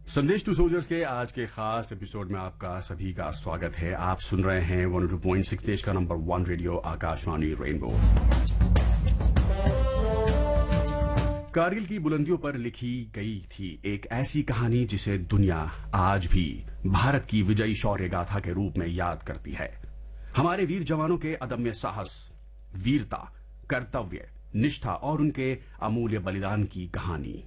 संदेश to soldiers के आज के खास एपिसोड में आपका सभी का स्वागत है। आप सुन रहे हैं 102.6 देश का number 1 radio Akashvani rainbow. Kargil की बुलंदियों पर लिखी गई थी एक ऐसी कहानी जिसे दुनिया आज भी भारत की विजयी शौर्य गाथा के रूप में याद करती है। हमारे वीर जवानों के अदम्य साहस, वीरता, कर्तव्य, निष्ठा और उनके अमूल्य बलिदान की कहानी।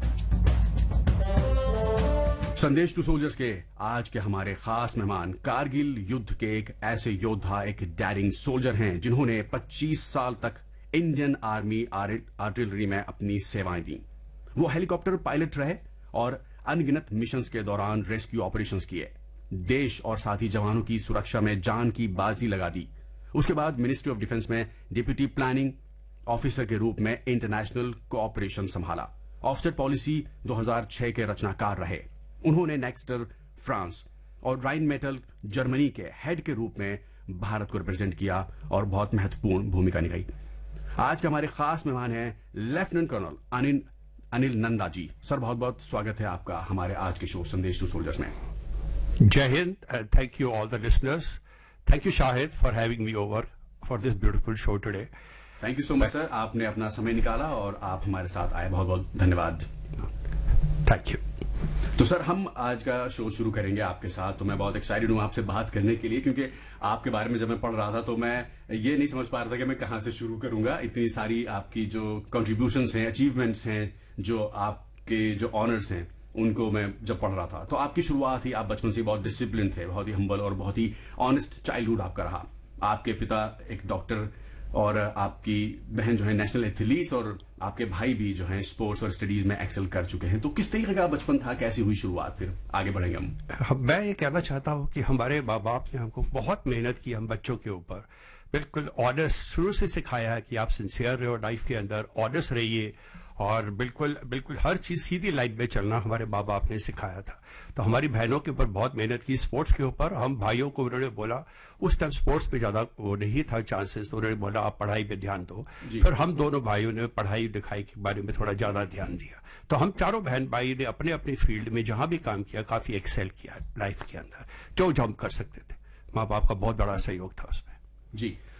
संदेश टू सोल्जर्स के आज के हमारे खास मेहमान कारगिल युद्ध के एक ऐसे योद्धा, एक डेयरिंग सोल्जर हैं जिन्होंने 25 साल तक इंडियन आर्मी आर्टिलरी में अपनी सेवाएं दी। वो हेलीकॉप्टर पायलट रहे और अनगिनत मिशंस के दौरान रेस्क्यू ऑपरेशंस किए, देश और साथी जवानों की सुरक्षा में जान की बाजी लगा दी। उसके बाद मिनिस्ट्री ऑफ डिफेंस में डिप्यूटी प्लानिंग ऑफिसर के रूप में इंटरनेशनल कोऑपरेशन संभाला। ऑफसेट पॉलिसी 2006 के रचनाकार रहे। उन्होंने नेक्स्टर फ्रांस और राइन मेटल जर्मनी के हेड के रूप में भारत को रिप्रेजेंट किया और बहुत महत्वपूर्ण भूमिका निभाई। आज के हमारे खास मेहमान हैं lieutenant colonel Anil Nanda ji. Sir, बहुत बहुत स्वागत है आपका हमारे आज के शो संदेश टू सोल्जर्स में। Jai Hind, and thank you all the listeners. Thank you Shahid for having me over for this beautiful show today. Thank you so much sir, आपने अपना समय निकाला और आप हमारे साथ आए, बहुत बहुत धन्यवाद। Thank you. तो सर, हम आज का शो शुरू करेंगे आपके साथ। तो मैं बहुत एक्साइटेड हूँ आपसे बात करने के लिए, क्योंकि आपके बारे में जब मैं पढ़ रहा था तो मैं ये नहीं समझ पा रहा था कि मैं कहाँ से शुरू करूंगा। इतनी सारी आपकी जो कंट्रीब्यूशंस हैं, अचीवमेंट्स हैं, जो आपके जो ऑनर्स हैं, उनको मैं जब पढ़ रहा था तो आपकी शुरुआत ही, आप बचपन से बहुत डिसिप्लिन थे, बहुत ही हम्बल और बहुत ही ऑनेस्ट चाइल्डहुड आपका रहा। आपके पिता एक डॉक्टर और आपकी बहन जो है नेशनल एथलीट्स, और आपके भाई भी जो हैं स्पोर्ट्स और स्टडीज में एक्सेल कर चुके हैं। तो किस तरीके का बचपन था, कैसी हुई शुरुआत, फिर आगे बढ़ेंगे हम। मैं ये कहना चाहता हूँ कि हमारे माँ बाप ने हमको बहुत मेहनत की हम बच्चों के ऊपर। बिल्कुल ऑनेस्ट शुरू से सिखाया है कि आप सिंसियर रहो लाइफ के अंदर, ऑनेस्ट रहिए और बिल्कुल बिल्कुल हर चीज सीधी लाइन में चलना हमारे माँ बाप ने सिखाया था। तो हमारी बहनों के ऊपर बहुत मेहनत की स्पोर्ट्स के ऊपर। हम भाइयों को उन्होंने बोला, उस टाइम स्पोर्ट्स पे ज्यादा वो नहीं था चांसेस, तो उन्होंने बोला आप पढ़ाई पे ध्यान दो। फिर हम दोनों भाइयों ने पढ़ाई लिखाई के बारे में थोड़ा ज्यादा ध्यान दिया। तो हम चारों बहन भाई ने अपने अपने फील्ड में जहां भी काम किया काफी एक्सेल किया लाइफ के अंदर, जो हम कर सकते थे। माँ बाप का बहुत बड़ा सहयोग था उसमें। जी,